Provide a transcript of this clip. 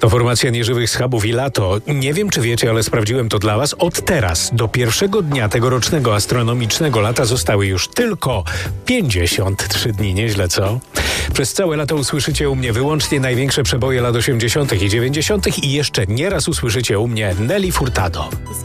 To formacja Nieżywych Schabów i Lato. Nie wiem, czy wiecie, ale sprawdziłem to dla was. Od teraz do pierwszego dnia tegorocznego astronomicznego lata zostały już tylko 53 dni. Nieźle, co? Przez całe lato usłyszycie u mnie wyłącznie największe przeboje lat 80. i 90. i jeszcze nieraz usłyszycie u mnie Nelly Furtado.